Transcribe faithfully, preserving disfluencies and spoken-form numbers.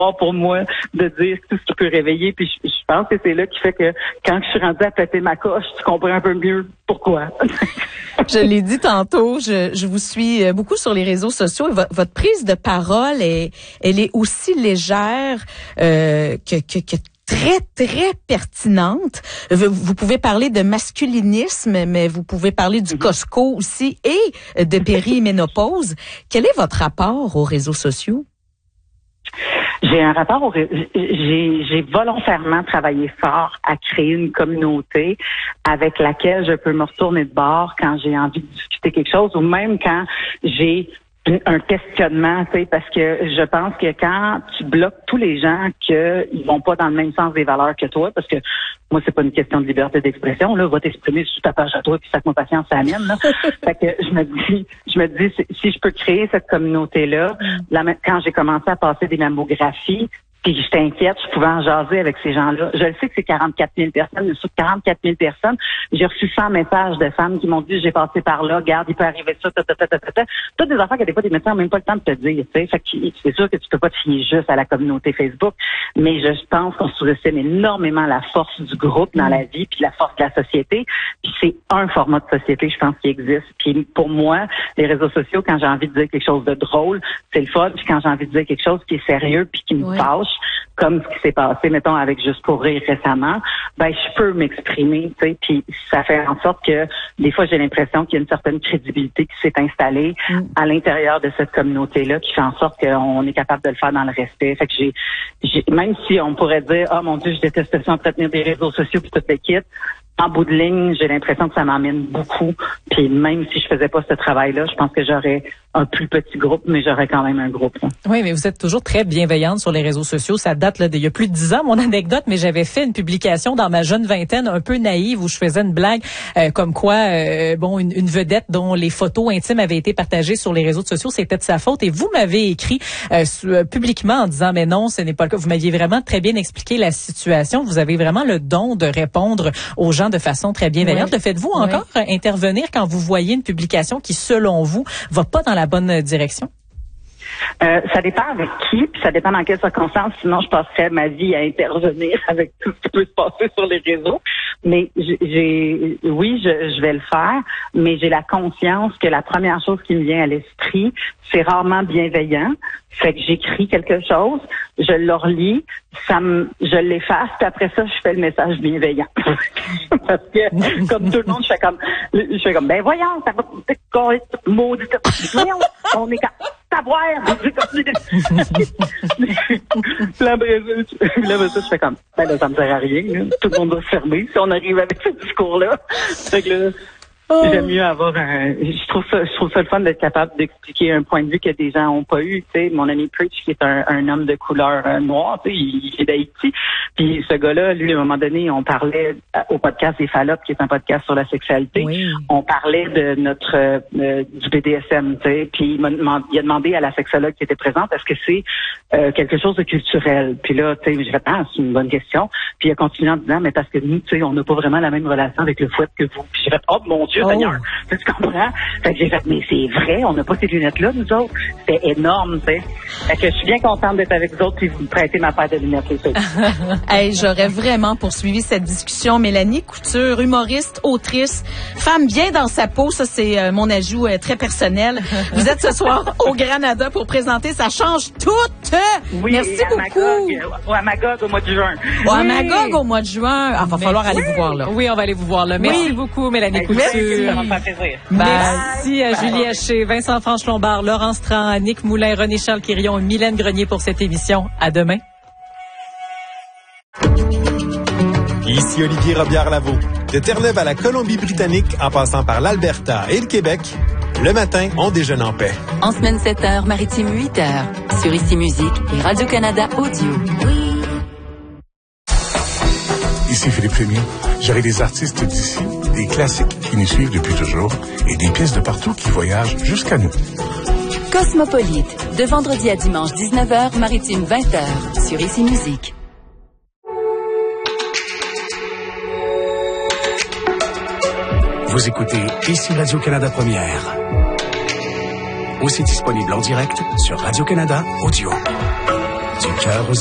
pour moi de dire tout ce qui peut réveiller. Puis je, je pense que c'est là qui fait que quand je suis rendue à péter ma coche, tu comprends un peu mieux pourquoi. Je l'ai dit tantôt, je, je vous suis beaucoup sur les réseaux sociaux et vo- votre prise de parole est, elle est aussi légère euh, que, que, que très, très pertinente. Vous, vous pouvez parler de masculinisme, mais vous pouvez parler du Costco aussi et de périménopause. Quel est votre rapport aux réseaux sociaux? J'ai un rapport au, j'ai, j'ai volontairement travaillé fort à créer une communauté avec laquelle je peux me retourner de bord quand j'ai envie de discuter quelque chose ou même quand j'ai un questionnement, tu sais, parce que je pense que quand tu bloques tous les gens qu'ils vont pas dans le même sens des valeurs que toi, parce que moi, c'est pas une question de liberté d'expression, là, va t'exprimer sur ta page à toi, puis fais-moi patience à la mienne, là. Fait que je me dis, je me dis, si je peux créer cette communauté-là, là, quand j'ai commencé à passer des mammographies, puis j'étais inquiète, je pouvais en jaser avec ces gens-là. Je le sais que c'est quarante-quatre mille personnes, mais sur quarante-quatre mille personnes, j'ai reçu cent messages de femmes qui m'ont dit « j'ai passé par là, regarde, il peut arriver ça, ta, ta, ta, ta, ta, ta. » Toutes des affaires que des fois, des médecins n'ont même pas le temps de te dire, tu sais. Fait que c'est sûr que tu peux pas te fier juste à la communauté Facebook, mais je pense qu'on sous-estime énormément la force du groupe dans la vie, puis la force de la société. Puis c'est un format de société, je pense, qui existe. Puis pour moi, les réseaux sociaux, quand j'ai envie de dire quelque chose de drôle, c'est le fun. Puis quand j'ai envie de dire quelque chose qui est sérieux puis qui me ouais. fâche, comme ce qui s'est passé, mettons, avec Juste pour rire récemment, ben je peux m'exprimer, tu sais, puis ça fait en sorte que des fois, j'ai l'impression qu'il y a une certaine crédibilité qui s'est installée mm. à l'intérieur de cette communauté-là, qui fait en sorte qu'on est capable de le faire dans le respect. Fait que j'ai, j'ai même si on pourrait dire, ah, oh, mon Dieu, je déteste ça, entretenir des réseaux sociaux puis toute l'équipe, en bout de ligne, j'ai l'impression que ça m'emmène beaucoup. Puis même si je faisais pas ce travail-là, je pense que j'aurais un plus petit groupe, mais j'aurais quand même un groupe. Là. Oui, mais vous êtes toujours très bienveillante sur les réseaux sociaux. Ça date là, d'il y a plus de dix ans, mon anecdote, mais j'avais fait une publication dans ma jeune vingtaine un peu naïve où je faisais une blague euh, comme quoi, euh, bon, une, une vedette dont les photos intimes avaient été partagées sur les réseaux sociaux, c'était de sa faute. Et vous m'avez écrit euh, euh, publiquement en disant, mais non, ce n'est pas le cas. Vous m'aviez vraiment très bien expliqué la situation. Vous avez vraiment le don de répondre aux gens de façon très bienveillante. Oui. Le faites-vous oui. encore intervenir quand vous voyez une publication qui, selon vous, va pas dans la bonne direction? Euh, ça dépend avec qui, puis ça dépend dans quelles circonstances. Sinon, je passerais ma vie à intervenir avec tout ce qui peut se passer sur les réseaux. Mais j'ai, oui, je, je vais le faire, mais j'ai la conscience que la première chose qui me vient à l'esprit, c'est rarement bienveillant. Fait que j'écris quelque chose, je le relis, ça me, je l'efface, puis après ça, je fais le message bienveillant. Parce que, comme tout le monde, je fais comme, je fais comme, ben voyons, ça va, maudit, voyons, on est quand savoir. Là, après ça, je fais comme, ben là, ça me sert à rien, là. Tout le monde va se fermer si on arrive avec ce discours-là. Fait que là, oh. J'aime mieux avoir un, je trouve ça, je trouve ça le fun d'être capable d'expliquer un point de vue que des gens n'ont pas eu, tu sais. Mon ami Preach, qui est un, un homme de couleur euh, noire, tu sais, il, il est d'Haïti. Puis ce gars-là, lui, à un moment donné, on parlait au podcast des Fallops, qui est un podcast sur la sexualité. Oui. On parlait de notre, euh, du B D S M, tu sais. Puis il, m'a, il a demandé à la sexologue qui était présente, est-ce que c'est euh, quelque chose de culturel? Puis là, tu sais, j'ai fait, ah, c'est une bonne question. Puis il a continué en disant, mais parce que nous, tu sais, on n'a pas vraiment la même relation avec le fouet que vous. Puis j'ai fait, oh mon Dieu, Seigneur, oh. Tu comprends? Fait que j'ai fait, mais c'est vrai, on n'a pas ces lunettes-là, nous autres. C'était énorme, tu sais. Fait que je suis bien contente d'être avec vous autres et vous me prêtez ma paire de lunettes, les filles. Hey, j'aurais vraiment poursuivi cette discussion. Mélanie Couture, humoriste, autrice, femme bien dans sa peau, ça c'est euh, mon ajout euh, très personnel. Vous êtes ce soir au Granada pour présenter Ça change tout. Oui, merci à beaucoup. Magog, ou à Magog au mois de juin. Ou à Magog au mois de juin. Ah, va mais falloir oui. aller vous voir là. Oui, on va aller vous voir là. Merci oui. beaucoup, Mélanie hey, Couture. Merci, ça va me faire plaisir. Merci à Julie Haché, Vincent Franche-Lombard, Laurence Tran, Nick Moulin, René-Charles Quirion et Mylène Grenier pour cette émission. À demain. Ici Olivier Robillard-Lavaux. De Terre-Neuve à la Colombie-Britannique, en passant par l'Alberta et le Québec, le matin, on déjeune en paix. En semaine sept heures, maritime huit heures, sur Ici Musique et Radio-Canada Audio. Oui. Ici Philippe Fémieux. J'aurai des artistes d'ici, des classiques qui nous suivent depuis toujours et des pièces de partout qui voyagent jusqu'à nous. Cosmopolite, de vendredi à dimanche dix-neuf heures, maritime vingt heures, sur Ici Musique. Vous écoutez Ici Radio-Canada Première. Aussi disponible en direct sur Radio-Canada Audio. du cœur aux